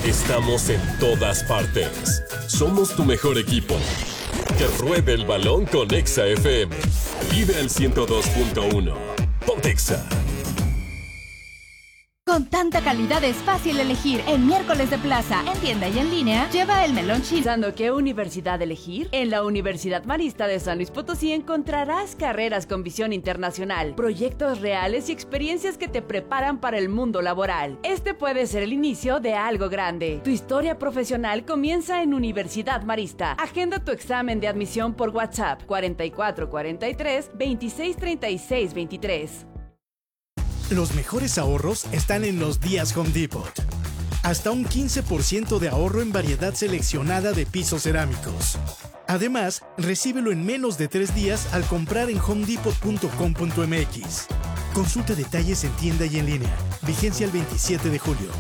Estamos en todas partes. Somos tu mejor equipo. Que ruede el balón con Exa FM. Vive al 102.1. Ponte Exa. Con tanta calidad es fácil elegir. En Miércoles de Plaza, en tienda y en línea, lleva el melón chino. ¿Pensando qué universidad elegir? En la Universidad Marista de San Luis Potosí encontrarás carreras con visión internacional, proyectos reales y experiencias que te preparan para el mundo laboral. Este puede ser el inicio de algo grande. Tu historia profesional comienza en Universidad Marista. Agenda tu examen de admisión por WhatsApp 4443 2636 23. Los mejores ahorros están en los días Home Depot. Hasta un 15% de ahorro en variedad seleccionada de pisos cerámicos. Además, recíbelo en menos de 3 días al comprar en homedepot.com.mx. Consulta detalles en tienda y en línea. Vigencia el 27 de julio.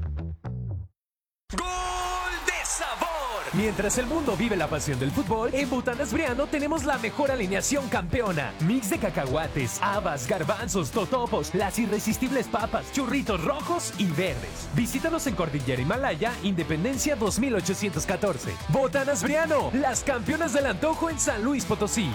Mientras el mundo vive la pasión del fútbol, en Botanas Briano tenemos la mejor alineación campeona. Mix de cacahuates, habas, garbanzos, totopos, las irresistibles papas, churritos rojos y verdes. Visítanos en Cordillera Himalaya, Independencia 2814. Botanas Briano, las campeonas del antojo en San Luis Potosí.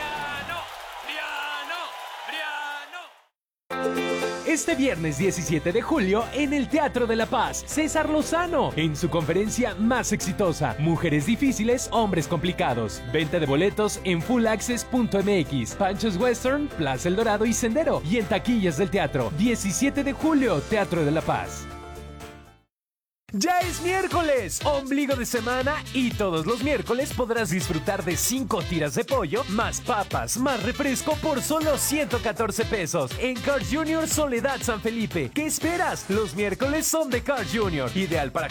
Este viernes 17 de julio, en el Teatro de la Paz, César Lozano, en su conferencia más exitosa, Mujeres difíciles, hombres complicados. Venta de boletos en fullaccess.mx, Panchos Western, Plaza El Dorado y Sendero. Y en taquillas del teatro, 17 de julio, Teatro de la Paz. ¡Ya es miércoles! Ombligo de semana y todos los miércoles podrás disfrutar de 5 tiras de pollo, más papas, más refresco por solo 114 pesos en Carl's Jr. Soledad San Felipe. ¿Qué esperas? Los miércoles son de Carl's Jr., ideal para